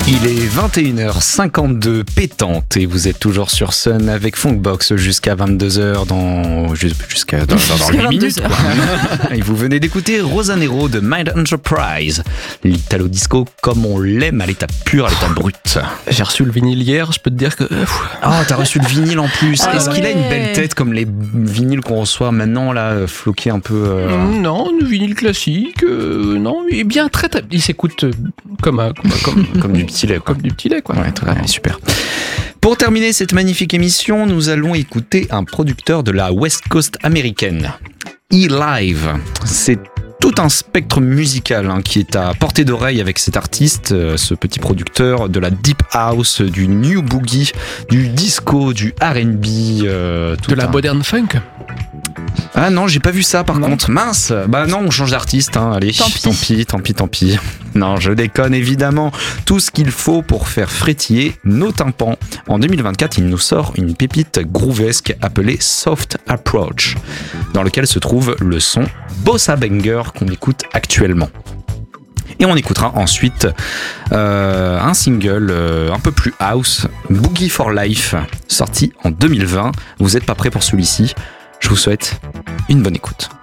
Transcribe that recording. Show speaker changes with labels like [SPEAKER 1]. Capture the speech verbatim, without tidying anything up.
[SPEAKER 1] Il est vingt et une heures cinquante-deux pétante et vous êtes toujours sur Sun avec Funkbox jusqu'à vingt-deux heures dans jusqu'à dans, dans, dans huit minutes. Quoi. Et vous venez d'écouter Rosanero de Mind Enterprise, l'italo disco comme on l'aime à l'état pur, à l'état brut.
[SPEAKER 2] J'ai reçu le vinyle hier, je peux te dire que
[SPEAKER 1] Ah, oh, t'as reçu le vinyle en plus.
[SPEAKER 3] Ah,
[SPEAKER 1] Est-ce
[SPEAKER 3] ouais.
[SPEAKER 1] qu'il a une belle tête comme les vinyles qu'on reçoit maintenant là, floqués un peu euh...
[SPEAKER 2] non, un vinyle classique, euh, non, il est bien très, très il s'écoute euh, comme un, comme, un- comme,
[SPEAKER 1] comme du petit lait quoi.
[SPEAKER 2] comme du petit lait quoi.
[SPEAKER 1] Ouais, très bien, super. Pour terminer cette magnifique émission, nous allons écouter un producteur de la West Coast américaine, E-Live. C'est tout un spectre musical hein, qui est à portée d'oreille avec cet artiste, euh, ce petit producteur de la deep house, du new boogie, du disco, du R and B, euh, tout
[SPEAKER 2] De la
[SPEAKER 1] un-
[SPEAKER 2] modern funk.
[SPEAKER 1] Ah non, j'ai pas vu ça par
[SPEAKER 2] Non.
[SPEAKER 1] contre. Mince. Bah non, on change d'artiste. Hein. Allez,
[SPEAKER 3] Tant pis.
[SPEAKER 1] tant pis, tant pis, tant pis. Non, je déconne évidemment. Tout ce qu'il faut pour faire frétiller nos tympans. En deux mille vingt-quatre, il nous sort une pépite groovesque appelée Soft Approach, dans lequel se trouve le son Bossa Banger qu'on écoute actuellement. Et on écoutera ensuite euh, un single euh, un peu plus house, Boogie for Life, sorti en deux mille vingt. Vous êtes pas prêts pour celui-ci? Je vous souhaite une bonne écoute.